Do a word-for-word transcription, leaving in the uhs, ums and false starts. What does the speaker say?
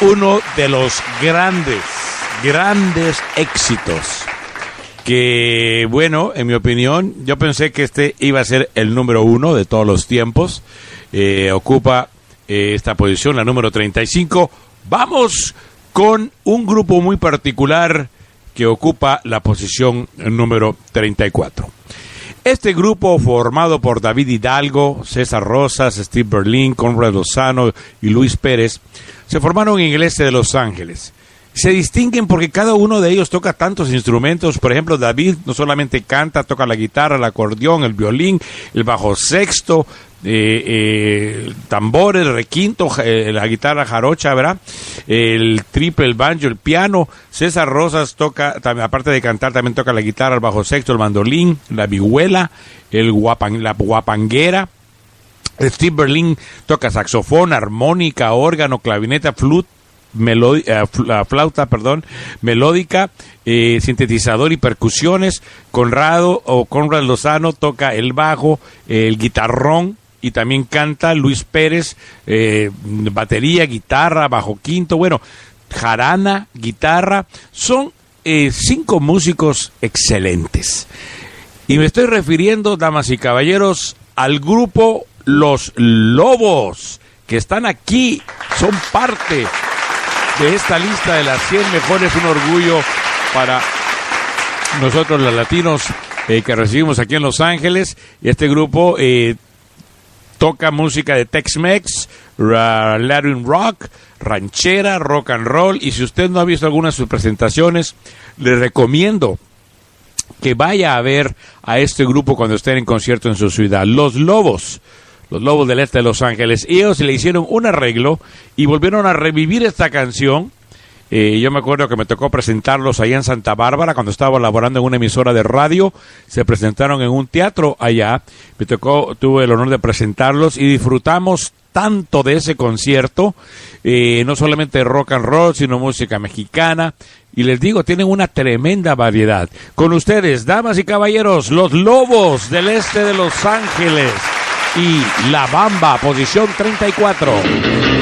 uno de los grandes, grandes éxitos que, bueno, en mi opinión, yo pensé que este iba a ser el número uno de todos los tiempos. Eh, ocupa eh, esta posición, la número treinta y cinco. Vamos con un grupo muy particular que ocupa la posición número treinta y cuatro. Este grupo, formado por David Hidalgo, César Rosas, Steve Berlin, Conrad Lozano y Luis Pérez, se formaron en el este de Los Ángeles. Se distinguen porque cada uno de ellos toca tantos instrumentos. Por ejemplo, David no solamente canta, toca la guitarra, el acordeón, el violín, el bajo sexto, eh, eh, tambores, el requinto, eh, la guitarra jarocha, ¿verdad? El triple, el banjo, el piano. César Rosas toca, también, aparte de cantar, también toca la guitarra, el bajo sexto, el mandolín, la vihuela, el guapan, la guapanguera. Steve Berlin toca saxofón, armónica, órgano, clavineta, flute, melodi- uh, flauta, perdón, melódica, eh, sintetizador y percusiones. Conrado o Conrad Lozano toca el bajo, eh, el guitarrón y también canta. Luis Pérez, eh, batería, guitarra, bajo quinto, bueno, jarana, guitarra. Son eh, cinco músicos excelentes. Y me estoy refiriendo, damas y caballeros, al grupo Los Lobos, que están aquí, son parte de esta lista de las cien mejores. Un orgullo para nosotros los latinos eh, que recibimos aquí en Los Ángeles. Y este grupo eh, toca música de Tex-Mex, ra- Latin rock, ranchera, rock and roll. Y si usted no ha visto alguna de sus presentaciones, le recomiendo que vaya a ver a este grupo cuando estén en concierto en su ciudad. Los Lobos. Los Lobos del Este de Los Ángeles. Ellos le hicieron un arreglo y volvieron a revivir esta canción. Eh, yo me acuerdo que me tocó presentarlos allá en Santa Bárbara cuando estaba laborando en una emisora de radio. Se presentaron en un teatro allá. Me tocó, tuve el honor de presentarlos y disfrutamos tanto de ese concierto. Eh, no solamente rock and roll, sino música mexicana. Y les digo, tienen una tremenda variedad. Con ustedes, damas y caballeros, Los Lobos del Este de Los Ángeles. Y La Bamba, posición treinta y cuatro.